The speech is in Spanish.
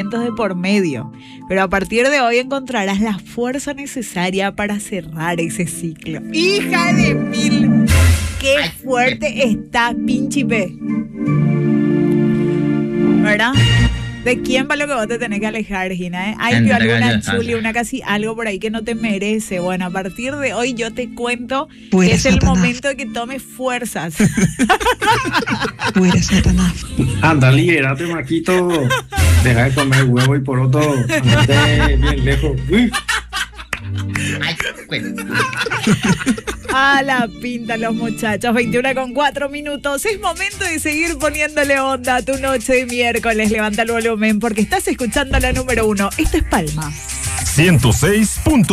sentimientos de por medio. Pero a partir de hoy encontrarás la fuerza necesaria para cerrar ese ciclo. ¡Hija de mil! ¡Qué fuerte está, Pínchipe! ¿Verdad? ¿De quién va lo que vos te tenés que alejar, Gina? Hay que alguna chuli, una casi algo por ahí que no te merece. Bueno, a partir de hoy yo te cuento que es el momento de que tomes fuerzas. Fuera, Satanás. Anda, libérate, Maquito. Deja de comer huevo y poroto. Andate bien lejos. Ay, bueno. A la pinta los muchachos, 21:04. Es momento de seguir poniéndole onda a tu noche de miércoles. Levanta el volumen porque estás escuchando la número 1. Esto es Palma 106.